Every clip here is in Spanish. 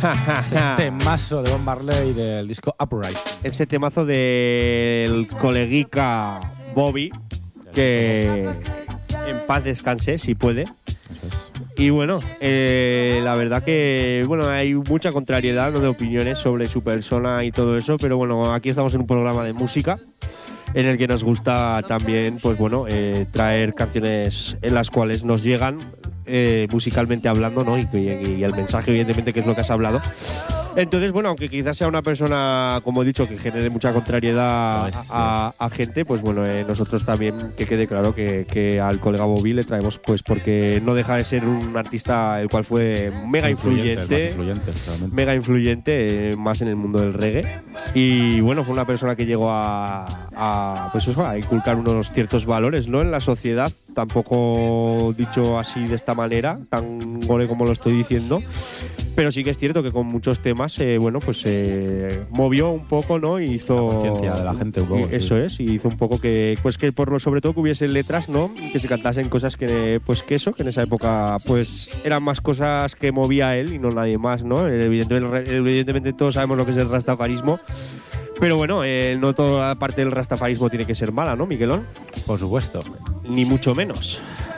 Ese temazo de Bob Marley del disco Uprising. Ese temazo del coleguica Bobby, que en paz descanse, si puede. Y bueno, la verdad que bueno, hay mucha contrariedad, ¿no?, de opiniones sobre su persona y todo eso, pero bueno, aquí estamos en un programa de música en el que nos gusta también, pues bueno, traer canciones en las cuales nos llegan musicalmente hablando, ¿no? Y el mensaje, evidentemente, que es lo que has hablado. Entonces, bueno, aunque quizás sea una persona, como he dicho, que genere mucha contrariedad a gente, pues bueno, nosotros también, que quede claro que al colega Bobby le traemos, pues porque no deja de ser un artista el cual fue mega influyente, mega influyente, más en el mundo del reggae. Y bueno, fue una persona que llegó pues eso, a inculcar unos ciertos valores, ¿no?, en la sociedad, tampoco dicho así de esta manera, tan gore como lo estoy diciendo. Pero sí que es cierto que con muchos temas, bueno, pues movió un poco, ¿no? Y hizo la conciencia de la gente un poco. Eso es, y hizo un poco que, pues que sobre todo que hubiese letras, ¿no? Que se cantasen cosas que, pues que eso, que en esa época, pues eran más cosas que movía él y no nadie más, ¿no? Evidentemente todos sabemos lo que es el rastafarismo. Pero bueno, no toda parte del rastafarismo tiene que ser mala, ¿no, Miguelón? Por supuesto. Ni mucho menos.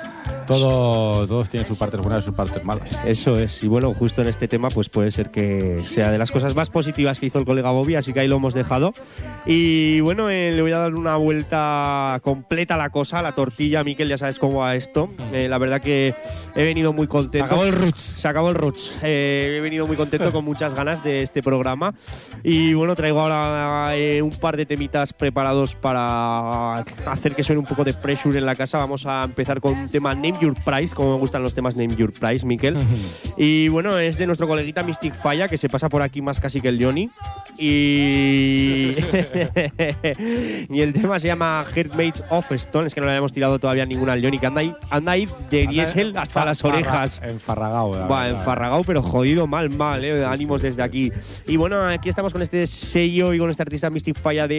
Todos tienen sus partes buenas y sus partes malas. Eso es, y bueno, justo en este tema pues puede ser que sea de las cosas más positivas que hizo el colega Bobby, así que ahí lo hemos dejado. Y bueno, le voy a dar una vuelta completa a la cosa, a la tortilla. Miquel, ya sabes cómo va esto. La verdad que he venido muy contento. Se acabó el Roots. He venido muy contento, con muchas ganas de este programa. Y bueno, traigo ahora un par de temitas preparados para hacer que suene un poco de pressure en la casa. Vamos a empezar con un tema Name Your Price, como me gustan los temas Name Your Price, Miquel. Y bueno, es de nuestro coleguita Mystic Falla, que se pasa por aquí más casi que el Johnny. Y y el tema se llama Heartmates of Stone. Es que no le habíamos tirado todavía ninguna al Johnny, que anda ahí de diésel hasta las orejas. Enfarragao, pero jodido mal, ánimos desde aquí. Y bueno, aquí estamos con este sello y con este artista Mystic Falla de